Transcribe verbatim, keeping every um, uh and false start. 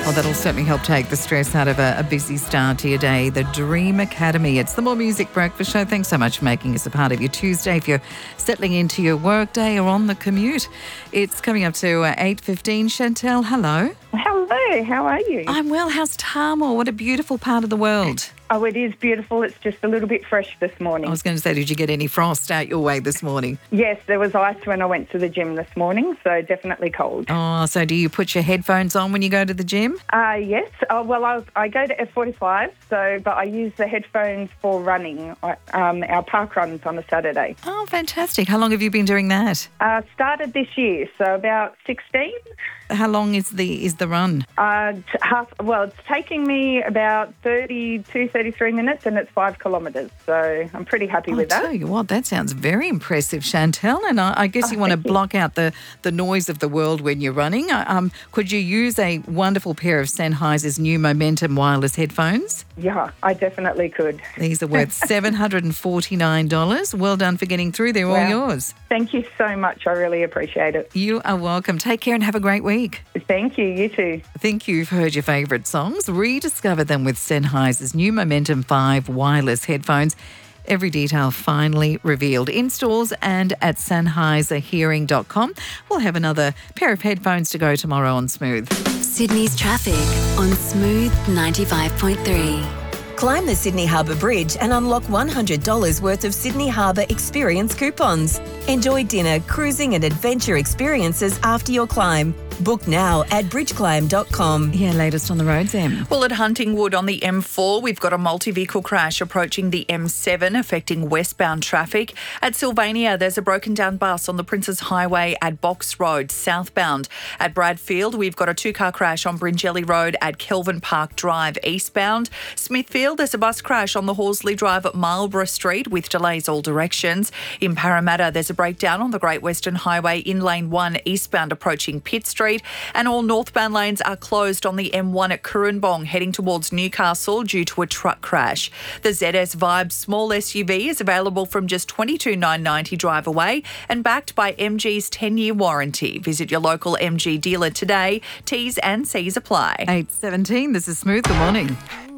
Well, that'll certainly help take the stress out of a, a busy start to your day. The Dream Academy. It's the More Music Breakfast Show. Thanks so much for making us a part of your Tuesday. If you're settling into your work day or on the commute, it's coming up to uh, eight fifteen. Chantel, hello. Hello, how are you? I'm well. How's Tamworth? What a beautiful part of the world. Oh, it is beautiful. It's just a little bit fresh this morning. I was going to say, did you get any frost out your way this morning? Yes, there was ice when I went to the gym this morning, so definitely cold. Oh, so do you put your headphones on when you go to the gym? Uh, yes. Uh, well, I, I go to F forty-five, so but I use the headphones for running. I, um, our park runs on a Saturday. Oh, fantastic. How long have you been doing that? Uh, started this year, so about sixteen. How long is the is the run? Uh, t- half. Well, it's taking me about thirty-two, thirty-three minutes, and it's five kilometres. So I'm pretty happy I'll with that. tell you what, that sounds very impressive, Chantel. And I, I guess Oh, you want to thank you. block out the, the noise of the world when you're running. Uh, Um, could you use a wonderful pair of Sennheiser's new Momentum wireless headphones? Yeah, I definitely could. These are worth seven hundred forty-nine dollars. Well done for getting through. They're all Wow. yours. Thank you so much. I really appreciate it. You are welcome. Take care and have a great week. Thank you. You too. I think you've heard your favourite songs. Rediscover them with Sennheiser's new Momentum five wireless headphones. Every detail finally revealed in stores and at Sennheiser Hearing dot com. We'll have another pair of headphones to go tomorrow on Smooth. Sydney's traffic on Smooth ninety-five point three. Climb the Sydney Harbour Bridge and unlock one hundred dollars worth of Sydney Harbour Experience coupons. Enjoy dinner, cruising and adventure experiences after your climb. Book now at bridge climb dot com. Yeah, latest on the roads, Em. Well, at Huntingwood on the M four, we've got a multi-vehicle crash approaching the M seven, affecting westbound traffic. At Sylvania, there's a broken down bus on the Princes Highway at Box Road, southbound. At Bradfield, we've got a two-car crash on Bringelly Road at Kelvin Park Drive, eastbound. Smithfield, there's a bus crash on the Horsley Drive at Marlborough Street with delays all directions. In Parramatta, there's a breakdown on the Great Western Highway in Lane one, eastbound approaching Pitt Street. And all northbound lanes are closed on the M one at Currambong, heading towards Newcastle due to a truck crash. The Z S Vibe small S U V is available from just twenty-two thousand nine hundred ninety dollars drive away and backed by M G's ten-year warranty. Visit your local M G dealer today. T's and C's apply. eight seventeen, this is Smooth. Good morning.